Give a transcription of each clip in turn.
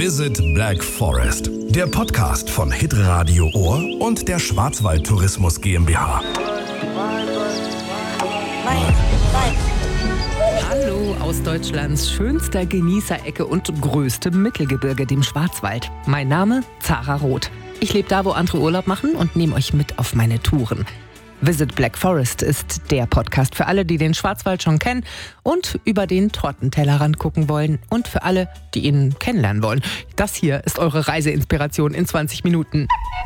Visit Black Forest, der Podcast von Hitradio Ohr und der Schwarzwald Tourismus GmbH. Hallo aus Deutschlands schönster Genießerecke und größtem Mittelgebirge, dem Schwarzwald. Mein Name Zara Roth. Ich lebe da, wo andere Urlaub machen und nehme euch mit auf meine Touren. Visit Black Forest ist der Podcast für alle, die den Schwarzwald schon kennen und über den Tortentellerrand gucken wollen und für alle, die ihn kennenlernen wollen. Das hier ist eure Reiseinspiration in 20 Minuten.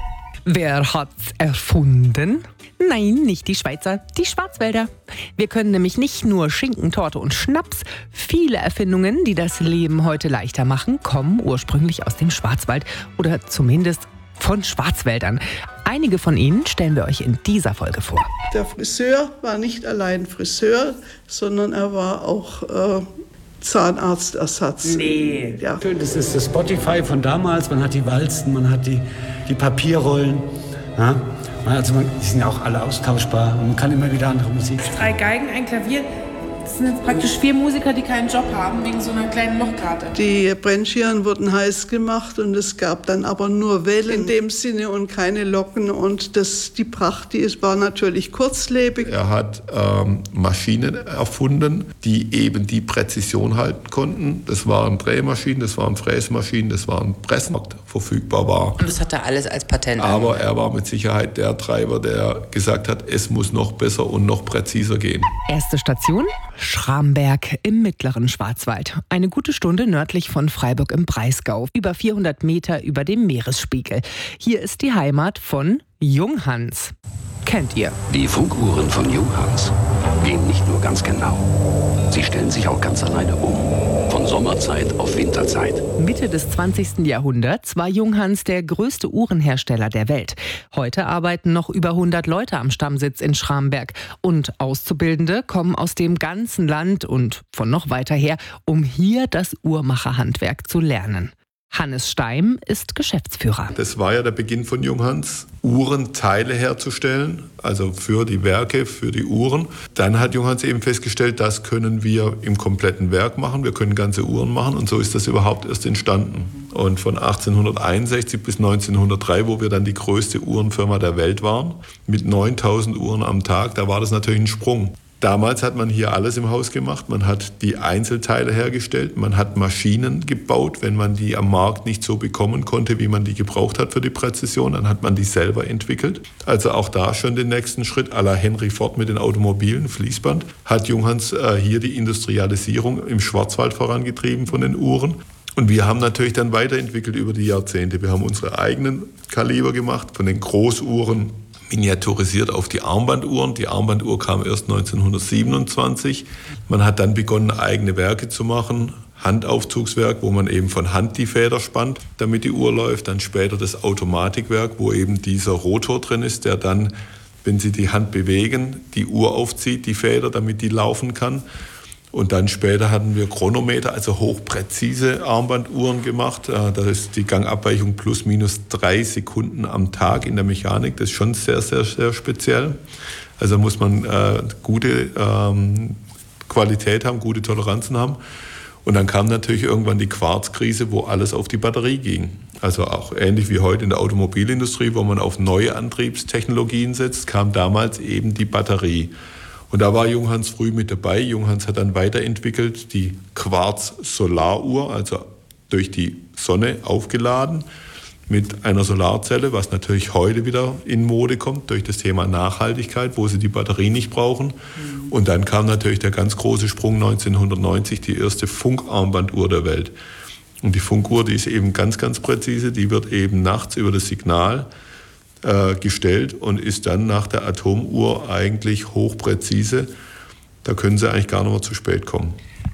Wer hat's erfunden? Nein, nicht die Schweizer, die Schwarzwälder. Wir können nämlich nicht nur Schinken, Torte und Schnaps. Viele Erfindungen, die das Leben heute leichter machen, kommen ursprünglich aus dem Schwarzwald oder zumindest von Schwarzwäldern. Einige von ihnen stellen wir euch in dieser Folge vor. Der Friseur war nicht allein Friseur, sondern er war auch Zahnarztersatz. Nee, ja. Das ist das Spotify von damals. Man hat die Walzen, man hat die Papierrollen. Ja? Also die sind ja auch alle austauschbar. Man kann immer wieder andere Musik spielen. 3 Geigen, ein Klavier. Das sind jetzt praktisch 4 Musiker, die keinen Job haben, wegen so einer kleinen Lochkarte. Die Brennscheren wurden heiß gemacht und es gab dann aber nur Wellen in dem Sinne und keine Locken. Und die Pracht, war natürlich kurzlebig. Er hat Maschinen erfunden, die eben die Präzision halten konnten. Das waren Drehmaschinen, das waren Fräsmaschinen, das waren Pressen, verfügbar war. Und das hat er alles als Patent. Aber er war mit Sicherheit der Treiber, der gesagt hat, es muss noch besser und noch präziser gehen. Erste Station: Schramberg im mittleren Schwarzwald. Eine gute Stunde nördlich von Freiburg im Breisgau, über 400 Meter über dem Meeresspiegel. Hier ist die Heimat von Junghans. Kennt ihr? Die Funkuhren von Junghans gehen nicht nur ganz genau. Sie stellen sich auch ganz alleine um. Von Sommerzeit auf Winterzeit. Mitte des 20. Jahrhunderts war Junghans der größte Uhrenhersteller der Welt. Heute arbeiten noch über 100 Leute am Stammsitz in Schramberg. Und Auszubildende kommen aus dem ganzen Land und von noch weiter her, um hier das Uhrmacherhandwerk zu lernen. Hannes Steim ist Geschäftsführer. Das war ja der Beginn von Junghans, Uhrenteile herzustellen, also für die Werke, für die Uhren. Dann hat Junghans eben festgestellt, das können wir im kompletten Werk machen, wir können ganze Uhren machen und so ist das überhaupt erst entstanden. Und von 1861 bis 1903, wo wir dann die größte Uhrenfirma der Welt waren, mit 9000 Uhren am Tag, da war das natürlich ein Sprung. Damals hat man hier alles im Haus gemacht. Man hat die Einzelteile hergestellt, man hat Maschinen gebaut. Wenn man die am Markt nicht so bekommen konnte, wie man die gebraucht hat für die Präzision, dann hat man die selber entwickelt. Also auch da schon den nächsten Schritt à la Henry Ford mit den Automobilen, Fließband, hat Junghans hier die Industrialisierung im Schwarzwald vorangetrieben von den Uhren. Und wir haben natürlich dann weiterentwickelt über die Jahrzehnte. Wir haben unsere eigenen Kaliber gemacht, von den Großuhren miniaturisiert auf die Armbanduhren. Die Armbanduhr kam erst 1927. Man hat dann begonnen, eigene Werke zu machen. Handaufzugswerk, wo man eben von Hand die Feder spannt, damit die Uhr läuft. Dann später das Automatikwerk, wo eben dieser Rotor drin ist, der dann, wenn Sie die Hand bewegen, die Uhr aufzieht, die Feder, damit die laufen kann. Und dann später hatten wir Chronometer, also hochpräzise Armbanduhren gemacht. Da ist die Gangabweichung plus minus 3 Sekunden am Tag in der Mechanik. Das ist schon sehr, sehr, sehr speziell. Also muss man gute Qualität haben, gute Toleranzen haben. Und dann kam natürlich irgendwann die Quarzkrise, wo alles auf die Batterie ging. Also auch ähnlich wie heute in der Automobilindustrie, wo man auf neue Antriebstechnologien setzt, kam damals eben die Batterie. Und da war Junghans früh mit dabei. Junghans hat dann weiterentwickelt die Quarz-Solaruhr, also durch die Sonne aufgeladen mit einer Solarzelle, was natürlich heute wieder in Mode kommt durch das Thema Nachhaltigkeit, wo sie die Batterie nicht brauchen. Und dann kam natürlich der ganz große Sprung 1990, die erste Funkarmbanduhr der Welt. Und die Funkuhr, die ist eben ganz, ganz präzise, die wird eben nachts über das Signal gestellt und ist dann nach der Atomuhr eigentlich hochpräzise. Da können Sie eigentlich gar nicht mehr zu spät kommen.